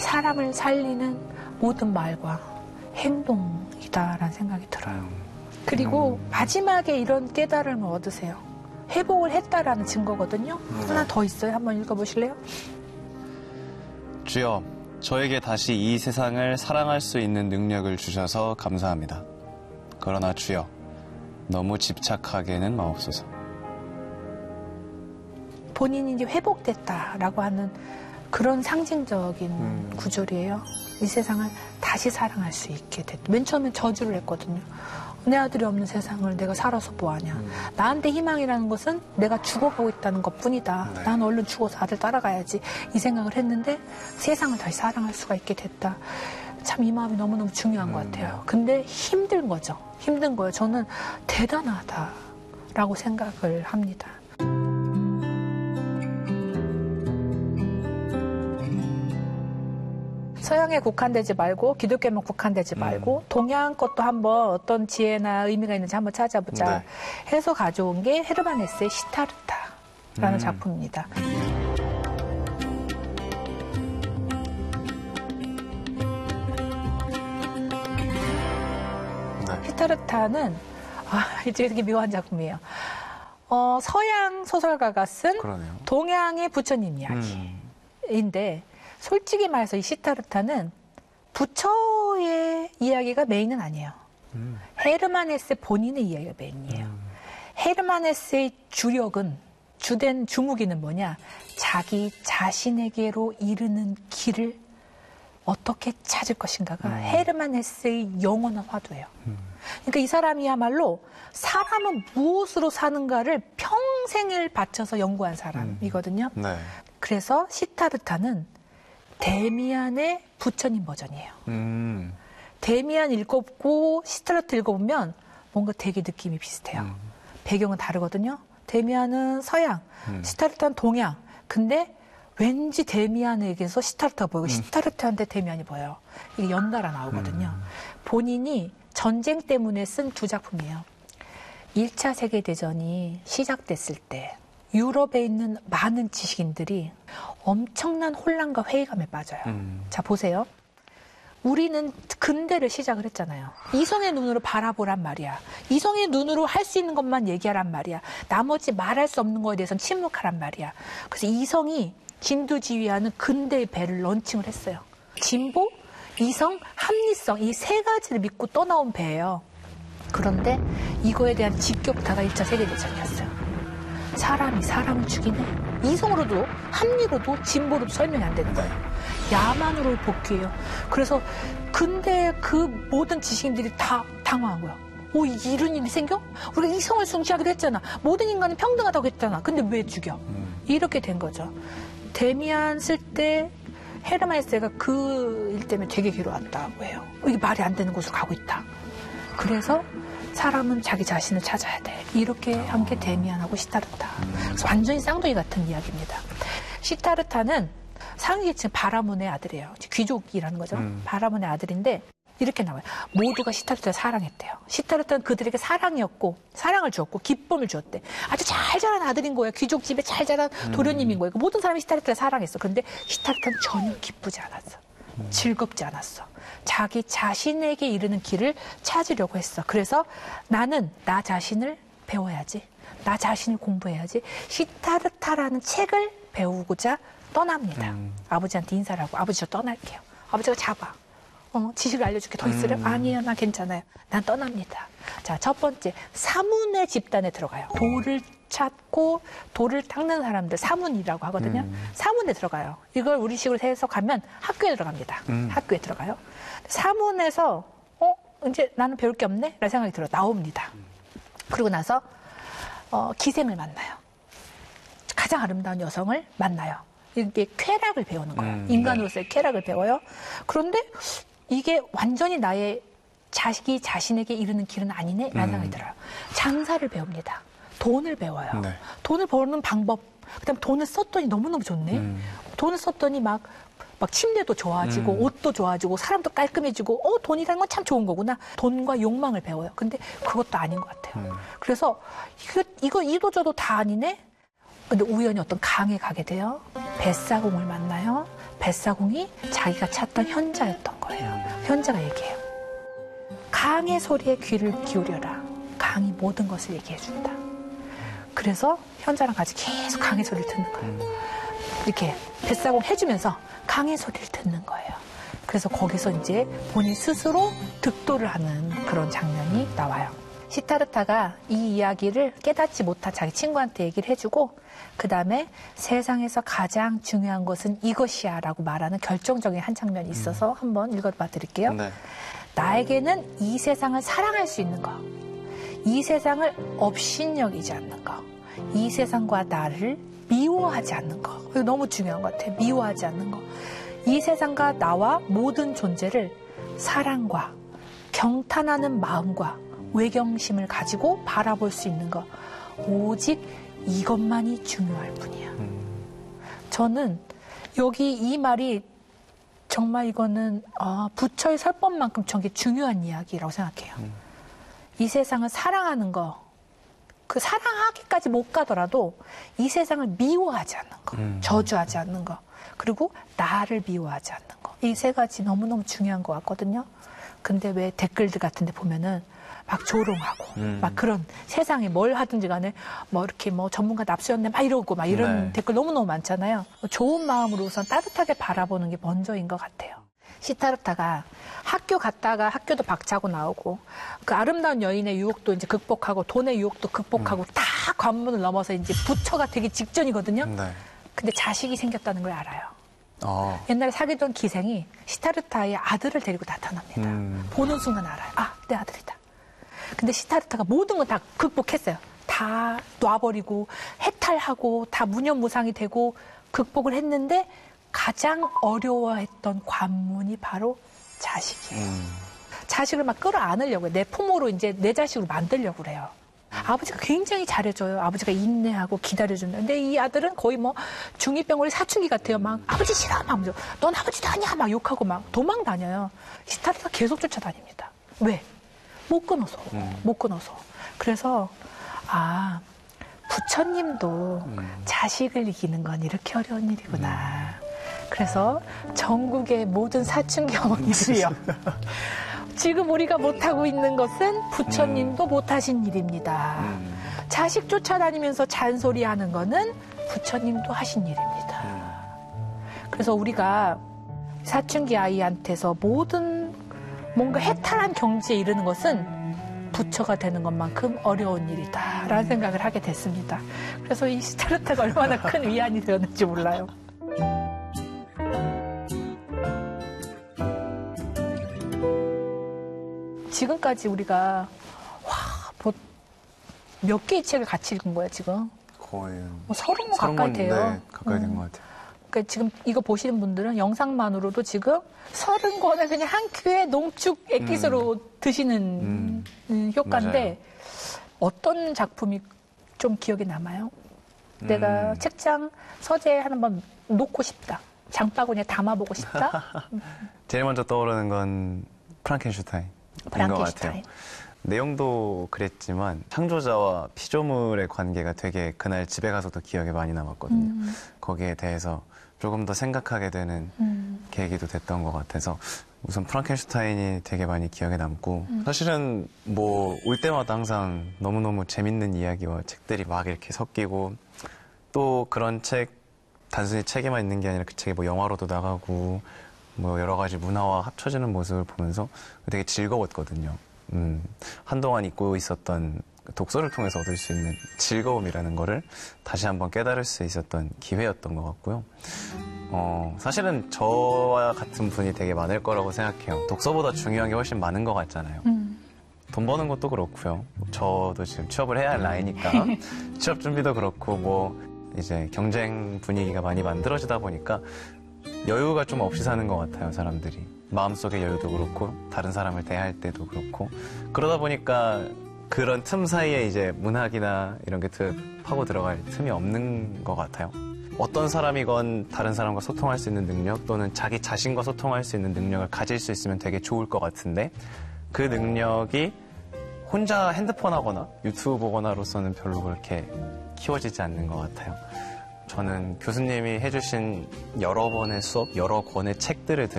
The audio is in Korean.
사람을 살리는 모든 말과 행동이다라는 생각이 들어요. 그리고 마지막에 이런 깨달음을 얻으세요. 회복을 했다라는 증거거든요. 하나 더 있어요. 한번 읽어보실래요? 주여, 저에게 다시 이 세상을 사랑할 수 있는 능력을 주셔서 감사합니다. 그러나 주여, 너무 집착하게는 마옵소서. 본인이 이제 회복됐다라고 하는 그런 상징적인 구절이에요. 이 세상을 다시 사랑할 수 있게 됐다. 맨 처음엔 저주를 했거든요. 내 아들이 없는 세상을 내가 살아서 뭐하냐. 나한테 희망이라는 것은 내가 죽어가고 있다는 것뿐이다. 네. 나는 얼른 죽어서 아들 따라가야지. 이 생각을 했는데 세상을 다시 사랑할 수가 있게 됐다. 참 이 마음이 너무너무 중요한 것 같아요. 근데 힘든 거죠. 힘든 거예요. 저는 대단하다라고 생각을 합니다. 서양에 국한되지 말고 기독교에만 국한되지 말고 동양 것도 한번 어떤 지혜나 의미가 있는지 한번 찾아보자 해서 가져온 게 헤르만 헤세의 시타르타라는 작품입니다. 시타르타는 이제 되게 묘한 작품이에요. 서양 소설가가 쓴 그러네요. 동양의 부처님 이야기인데 솔직히 말해서 이 시타르타는 부처의 이야기가 메인은 아니에요. 헤르만 헤세 본인의 이야기가 메인이에요. 헤르만 헤세의 주된 주무기는 뭐냐? 자기 자신에게로 이르는 길을 어떻게 찾을 것인가가 헤르만 헤세의 영원한 화두예요. 그러니까 이 사람이야말로 사람은 무엇으로 사는가를 평생을 바쳐서 연구한 사람이거든요. 네. 그래서 시타르타는 데미안의 부처님 버전이에요. 데미안 읽어보고 시타르타 읽어보면 뭔가 되게 느낌이 비슷해요. 배경은 다르거든요. 데미안은 서양, 시타르타는 동양. 근데 왠지 데미안에게서 시타르타가 보이고 시타르타한테 데미안이 보여요. 이게 연달아 나오거든요. 본인이 전쟁 때문에 쓴 두 작품이에요. 1차 세계대전이 시작됐을 때 유럽에 있는 많은 지식인들이 엄청난 혼란과 회의감에 빠져요. 자, 보세요. 우리는 근대를 시작을 했잖아요. 이성의 눈으로 바라보란 말이야. 이성의 눈으로 할 수 있는 것만 얘기하란 말이야. 나머지 말할 수 없는 거에 대해서는 침묵하란 말이야. 그래서 이성이 진두지휘하는 근대의 배를 런칭을 했어요. 진보, 이성, 합리성 이 세 가지를 믿고 떠나온 배예요. 그런데 이거에 대한 직격타가 1차 세계대전이었어요. 사람이 사람을 죽이네. 이성으로도 합리로도 진보로도 설명이 안 되는 거예요. 야만으로의 복귀예요. 그래서 근대 그 모든 지식인들이 다 당황한 거야. 이런 일이 생겨? 우리가 이성을 숭시하기로 했잖아. 모든 인간은 평등하다고 했잖아. 근데 왜 죽여? 이렇게 된 거죠. 데미안 쓸 때 헤르만 헤세가 그 일 때문에 되게 괴로웠다고 해요. 이게 말이 안 되는 곳으로 가고 있다. 그래서 사람은 자기 자신을 찾아야 돼. 이렇게 한 게 데미안하고 시타르타. 그래서 완전히 쌍둥이 같은 이야기입니다. 시타르타는 상위계층 바라문의 아들이에요. 귀족이라는 거죠. 바라문의 아들인데 이렇게 나와요. 모두가 시타르타를 사랑했대요. 시타르타는 그들에게 사랑이었고 사랑을 주었고 기쁨을 주었대. 아주 잘 자란 아들인 거예요. 귀족 집에 잘 자란 도련님인 거예요. 모든 사람이 시타르타를 사랑했어. 그런데 시타르타는 전혀 기쁘지 않았어. 즐겁지 않았어. 자기 자신에게 이르는 길을 찾으려고 했어. 그래서 나는 나 자신을 배워야지. 나 자신을 공부해야지. 시타르타라는 책을 배우고자 떠납니다. 아버지한테 인사를 하고 아버지 저 떠날게요. 아버지가 잡아. 지식을 알려줄게. 더 있으려? 아니에요. 난 괜찮아요. 난 떠납니다. 자, 첫 번째 사문의 집단에 들어가요. 돌을 찾고 돌을 닦는 사람들 사문이라고 하거든요. 사문에 들어가요. 이걸 우리식으로 해석하면 학교에 들어갑니다. 학교에 들어가요. 사문에서 이제 나는 배울 게 없네? 라는 생각이 들어 나옵니다. 그러고 나서 기생을 만나요. 가장 아름다운 여성을 만나요. 이게 쾌락을 배우는 거예요. 인간으로서의 쾌락을 배워요. 그런데 이게 완전히 나의 자식이 자신에게 이르는 길은 아니네? 라는 생각이 들어요. 장사를 배웁니다. 돈을 배워요. 네. 돈을 버는 방법, 그다음에 돈을 썼더니 너무너무 좋네. 돈을 썼더니 막 침대도 좋아지고 옷도 좋아지고 사람도 깔끔해지고 돈이라는 건 참 좋은 거구나. 돈과 욕망을 배워요. 근데 그것도 아닌 것 같아요. 그래서 이거 이도저도 다 아니네? 근데 우연히 어떤 강에 가게 돼요. 뱃사공을 만나요. 뱃사공이 자기가 찾던 현자였던 거예요. 현자가 얘기해요. 강의 소리에 귀를 기울여라. 강이 모든 것을 얘기해준다. 그래서 현자랑 같이 계속 강의 소리를 듣는 거예요. 이렇게 뱃사공 해주면서 강의 소리를 듣는 거예요. 그래서 거기서 이제 본인 스스로 득도를 하는 그런 장면이 나와요. 시타르타가 이 이야기를 깨닫지 못한 자기 친구한테 얘기를 해주고 그 다음에 세상에서 가장 중요한 것은 이것이야 라고 말하는 결정적인 한 장면이 있어서 한번 읽어봐 드릴게요. 네. 나에게는 이 세상을 사랑할 수 있는 것, 이 세상을 업신여기지 않는 것, 이 세상과 나를 미워하지 않는 것. 이거 너무 중요한 것 같아요. 미워하지 않는 것. 이 세상과 나와 모든 존재를 사랑과 경탄하는 마음과 외경심을 가지고 바라볼 수 있는 것. 오직 이것만이 중요할 뿐이야. 저는 여기 이 말이 정말 이거는 부처의 설법만큼 저게 중요한 이야기라고 생각해요. 이 세상을 사랑하는 거, 그 사랑하기까지 못 가더라도 이 세상을 미워하지 않는 거, 저주하지 않는 거, 그리고 나를 미워하지 않는 거. 이 세 가지 너무너무 중요한 것 같거든요. 근데 왜 댓글들 같은 데 보면은 막 조롱하고 막 그런 세상에 뭘 하든지 간에 뭐 이렇게 뭐 전문가 납수였네 막 이러고 막 이런 네. 댓글 너무너무 많잖아요. 좋은 마음으로 우선 따뜻하게 바라보는 게 먼저인 것 같아요. 시타르타가 학교 갔다가 학교도 박차고 나오고 그 아름다운 여인의 유혹도 이제 극복하고 돈의 유혹도 극복하고 다 관문을 넘어서 이제 부처가 되기 직전이거든요. 네. 근데 자식이 생겼다는 걸 알아요. 아, 옛날에 사귀던 기생이 시타르타의 아들을 데리고 나타납니다. 보는 순간 알아요. 아, 내 아들이다. 근데 시타르타가 모든 걸 다 극복했어요. 다 놔버리고 해탈하고 다 무념무상이 되고 극복을 했는데 가장 어려워했던 관문이 바로 자식이에요. 자식을 막 끌어안으려고 해요. 내 품으로 이제 내 자식으로 만들려고 그래요. 아버지가 굉장히 잘해줘요. 아버지가 인내하고 기다려준다. 근데 이 아들은 거의 뭐 중2병 사춘기 같아요. 막 아버지 싫어 막 하면서 넌 아버지도 아니야 막 욕하고 막 도망 다녀요. 시타르타가 계속 쫓아다닙니다. 왜? 못 끊어서. 못 끊어서. 그래서 부처님도 자식을 이기는 건 이렇게 어려운 일이구나. 그래서 전국의 모든 사춘기 어머니들이요. 지금 우리가 못하고 있는 것은 부처님도 못하신 일입니다. 자식 쫓아다니면서 잔소리하는 거는 부처님도 하신 일입니다. 그래서 우리가 사춘기 아이한테서 모든 뭔가 해탈한 경지에 이르는 것은 부처가 되는 것만큼 어려운 일이다라는 생각을 하게 됐습니다. 그래서 이 시타르타가 얼마나 큰 위안이 되었는지 몰라요. 지금까지 우리가 몇 개의 책을 같이 읽은 거야 지금? 거의 30권 가까이 돼요. 네, 가까이 된 것 같아요. 그러니까 지금 이거 보시는 분들은 영상만으로도 지금 30권을 그냥 한 큐에 농축 액기스로 드시는 효과인데 맞아요. 어떤 작품이 좀 기억에 남아요? 내가 책장 서재에 한번 놓고 싶다. 장바구니에 담아보고 싶다. 제일 먼저 떠오르는 건 프랑켄슈타인인 것 같아요. 내용도 그랬지만 창조자와 피조물의 관계가 되게 그날 집에 가서도 기억에 많이 남았거든요. 거기에 대해서 조금 더 생각하게 되는 계기도 됐던 것 같아서 우선 프랑켄슈타인이 되게 많이 기억에 남고 사실은 뭐 올 때마다 항상 너무너무 재밌는 이야기와 책들이 막 이렇게 섞이고 또 그런 책 단순히 책에만 있는 게 아니라 그 책이 뭐 영화로도 나가고 뭐 여러 가지 문화와 합쳐지는 모습을 보면서 되게 즐거웠거든요. 한동안 잊고 있었던 독서를 통해서 얻을 수 있는 즐거움이라는 거를 다시 한번 깨달을 수 있었던 기회였던 것 같고요. 사실은 저와 같은 분이 되게 많을 거라고 생각해요. 독서보다 중요한 게 훨씬 많은 것 같잖아요. 돈 버는 것도 그렇고요. 저도 지금 취업을 해야 할 나이니까 취업 준비도 그렇고 뭐 이제 경쟁 분위기가 많이 만들어지다 보니까 여유가 좀 없이 사는 것 같아요, 사람들이. 마음속의 여유도 그렇고 다른 사람을 대할 때도 그렇고 그러다 보니까 그런 틈 사이에 이제 문학이나 이런 게 파고 들어갈 틈이 없는 것 같아요. 어떤 사람이건 다른 사람과 소통할 수 있는 능력 또는 자기 자신과 소통할 수 있는 능력을 가질 수 있으면 되게 좋을 것 같은데 그 능력이 혼자 핸드폰 하거나 유튜브 보거나로서는 별로 그렇게 키워지지 않는 것 같아요. 저는 교수님이 해주신 여러 번의 수업, 여러 권의 책들을